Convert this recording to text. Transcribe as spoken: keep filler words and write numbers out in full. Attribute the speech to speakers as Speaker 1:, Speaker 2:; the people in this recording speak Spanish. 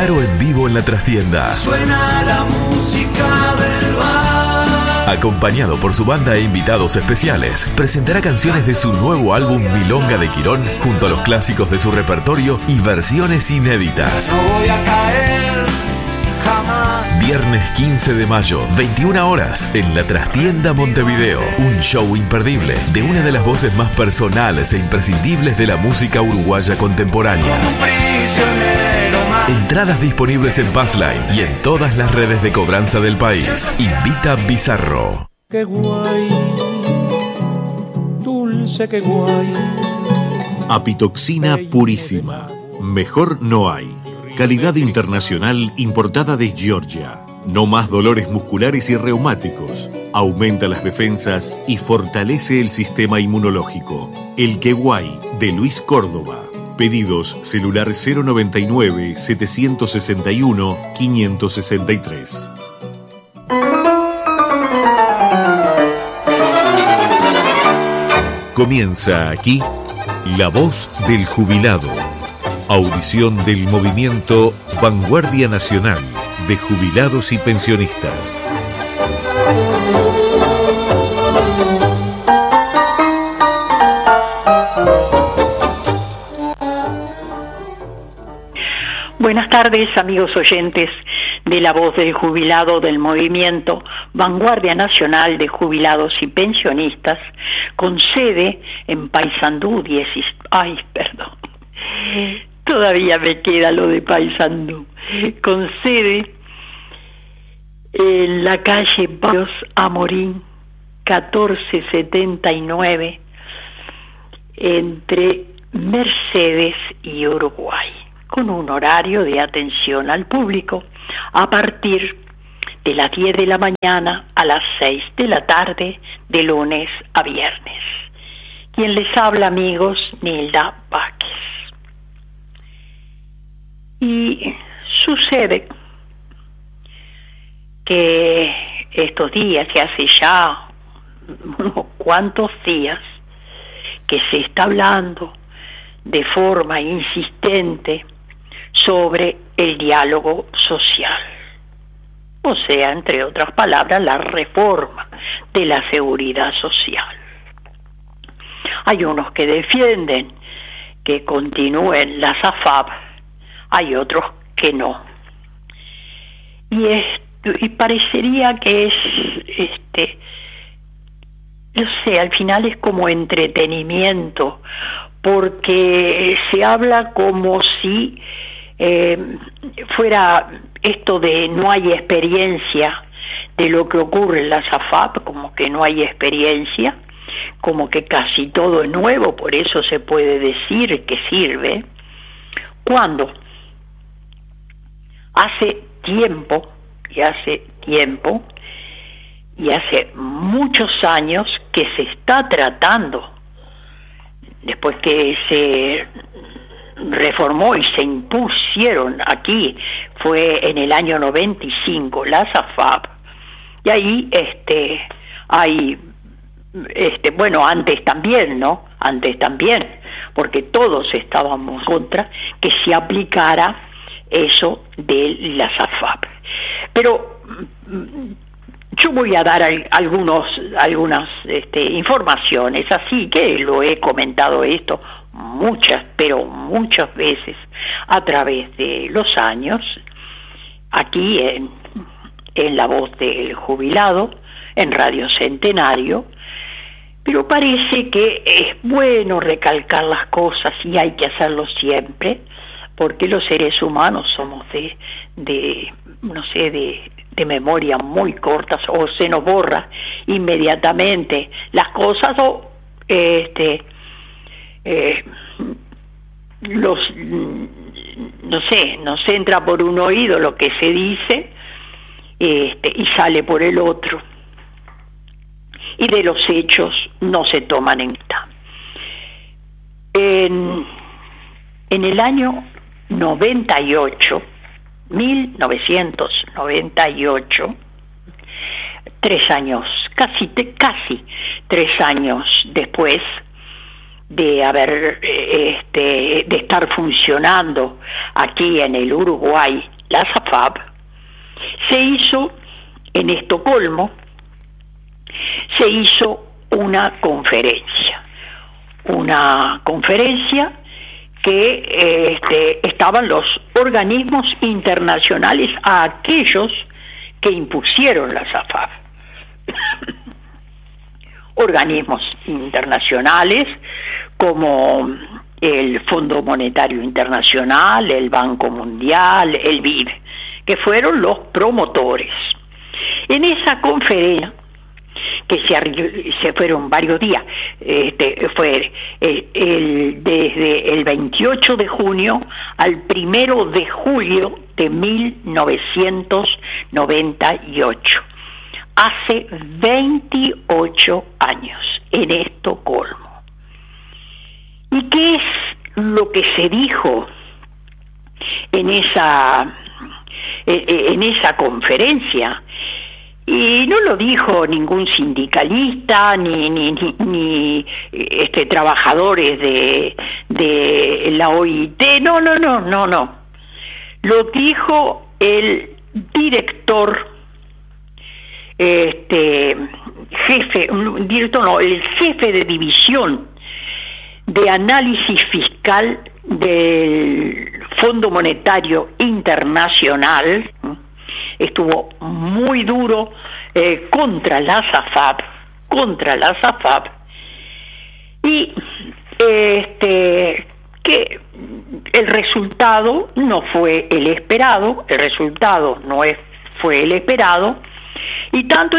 Speaker 1: Caro en vivo en la trastienda.
Speaker 2: Suena la música del bar.
Speaker 1: Acompañado por su banda e invitados especiales, presentará canciones de su nuevo álbum Milonga de Quirón, junto a los clásicos de su repertorio y versiones inéditas.
Speaker 2: No voy a caer jamás.
Speaker 1: Viernes quince de mayo, veintiuna horas, en la Trastienda Montevideo. Un show imperdible de una de las voces más personales e imprescindibles de la música uruguaya contemporánea.
Speaker 2: Como un prisionero más.
Speaker 1: Entradas disponibles en Passline y en todas las redes de cobranza del país. Invita Bizarro.
Speaker 3: Qué guay, dulce, qué guay.
Speaker 4: Apitoxina purísima. Mejor no hay. Calidad internacional importada de Georgia. No más dolores musculares y reumáticos. Aumenta las defensas y fortalece el sistema inmunológico. El Queguay de Luis Córdoba. Pedidos celular cero noventa y nueve, setecientos sesenta y uno, quinientos sesenta y tres. Comienza aquí La Voz del Jubilado. Audición del movimiento Vanguardia Nacional de Jubilados y Pensionistas.
Speaker 5: Buenas tardes, amigos oyentes de La Voz del Jubilado del movimiento Vanguardia Nacional de Jubilados y Pensionistas, con sede en Paysandú dieciséis. Ay, perdón. Todavía me queda lo de Paysandú. Con sede en la calle Barrios Amorín, catorce setenta y nueve, entre Mercedes y Uruguay, con un horario de atención al público a partir de las diez de la mañana a las seis de la tarde, de lunes a viernes. Quien les habla, amigos, Nilda Vázquez. Y sucede que estos días, que hace ya unos cuantos días, que se está hablando de forma insistente sobre el diálogo social, o sea, entre otras palabras, la reforma de la seguridad social. Hay unos que defienden que continúen las A F A P, hay otros que no. Y, esto, y parecería que es, este, no sé, al final es como entretenimiento, porque se habla como si eh, fuera esto de no hay experiencia de lo que ocurre en las A F A P, como que no hay experiencia, como que casi todo es nuevo, por eso se puede decir que sirve, cuando hace tiempo, y hace tiempo, y hace muchos años que se está tratando, después que se reformó y se impusieron aquí, fue en el año noventa y cinco, las A F A P, y ahí este, hay, este, bueno, antes también, ¿no? Antes también, porque todos estábamos contra que se aplicara eso de las A F A P. Pero yo voy a dar algunos, algunas este, informaciones, así que lo he comentado esto muchas, pero muchas veces a través de los años, aquí en, en La Voz del Jubilado, en Radio Centenario, pero parece que es bueno recalcar las cosas y hay que hacerlo siempre, porque los seres humanos somos de, de no sé, de, de memoria muy cortas, o se nos borra inmediatamente las cosas, o este eh, los no sé, nos entra por un oído lo que se dice este, y sale por el otro, y de los hechos no se toman en cuenta. En, en el año noventa y ocho, mil novecientos noventa y ocho, tres años, casi, casi tres años después de haber, este, de estar funcionando aquí en el Uruguay la SAFAP, se hizo en Estocolmo, se hizo una conferencia, una conferencia que eh, este, estaban los organismos internacionales a aquellos que impusieron la SAFAP. Organismos internacionales como el Fondo Monetario Internacional, el Banco Mundial, el B I D, que fueron los promotores. En esa conferencia, que se, se fueron varios días, este, fue el, el, desde el veintiocho de junio al primero de julio de mil novecientos noventa y ocho, hace veintiocho años, en Estocolmo. ¿Y qué es lo que se dijo en esa, en esa conferencia? Y no lo dijo ningún sindicalista, ni, ni, ni, ni este, trabajadores de, de la O I T, no, no, no, no, no. Lo dijo el director, este, jefe, director no, el jefe de división de análisis fiscal del Fondo Monetario Internacional. Estuvo muy duro eh, contra la SAFAP, contra la SAFAP, y este que el resultado no fue el esperado, el resultado no es, fue el esperado, y tanto